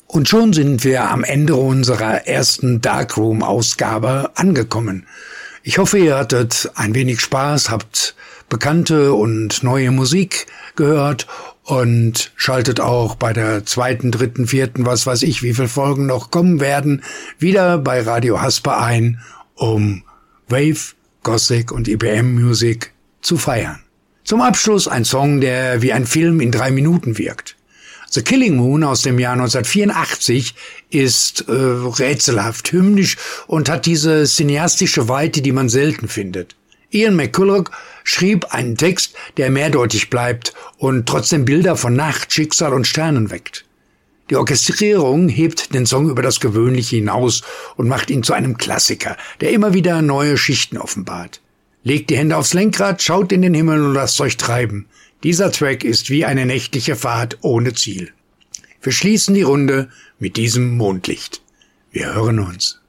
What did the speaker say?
Und schon sind wir am Ende unserer ersten Darkroom-Ausgabe angekommen. Ich hoffe, ihr hattet ein wenig Spaß, habt bekannte und neue Musik gehört und schaltet auch bei der 2., 3., 4., was weiß ich, wie viele Folgen noch kommen werden, wieder bei Radio Hasper ein, um Wave, Gothic und IBM Music zu feiern. Zum Abschluss ein Song, der wie ein Film in 3 Minuten wirkt. The Killing Moon aus dem Jahr 1984 ist rätselhaft hymnisch und hat diese cineastische Weite, die man selten findet. Ian McCulloch schrieb einen Text, der mehrdeutig bleibt und trotzdem Bilder von Nacht, Schicksal und Sternen weckt. Die Orchestrierung hebt den Song über das Gewöhnliche hinaus und macht ihn zu einem Klassiker, der immer wieder neue Schichten offenbart. Legt die Hände aufs Lenkrad, schaut in den Himmel und lasst euch treiben. Dieser Track ist wie eine nächtliche Fahrt ohne Ziel. Wir schließen die Runde mit diesem Mondlicht. Wir hören uns.